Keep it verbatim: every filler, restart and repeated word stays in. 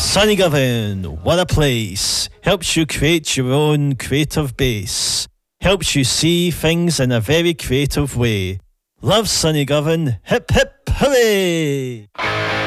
Sunny Govan, what a place. Helps you create your own creative base. Helps you see things in a very creative way. Love Sunny Govan, hip hip hooray!